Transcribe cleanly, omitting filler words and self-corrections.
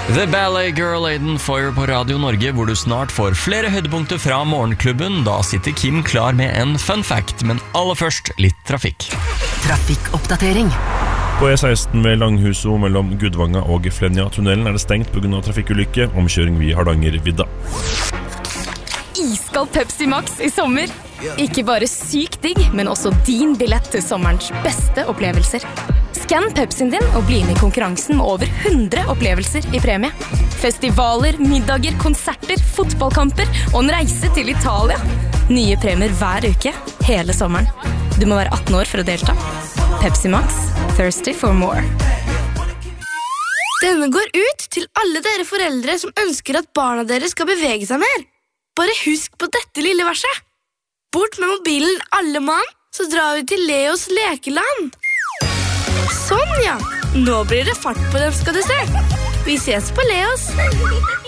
The Ballet Girl Aiden Foyer på Radio Norge, hvor du snart får flere høydepunkter fra Morgenklubben. Da sitter Kim klar med en fun fact, men aller først litt trafikk. Trafikkoppdatering. På E16 ved Langhuso mellom Gudvanga og Flenja-tunnelen det stengt på grunn av trafikkulykke, omkjøring via Hardangervidda. Iskald Pepsi Max i sommer. Ikke bare sykt digg, men også din billett til sommerens beste opplevelser. Skann Pepsien din og bli med i konkurransen med over 100 opplevelser i premie. Festivaler, middager, konserter, fotballkamper og en reise til Italia. Nye premier hver uke, hele sommeren. Du må være 18 år for å delta. Pepsi Max, thirsty for more. Denne går ut til alle dere foreldre som ønsker at barna deres skal bevege seg mer. Bare husk på dette lille verset. Bort med mobilen alle mann, så drar vi til Leos lekeland. Sånn ja, nå blir det fart på dem skal du se. Vi ses på Leos.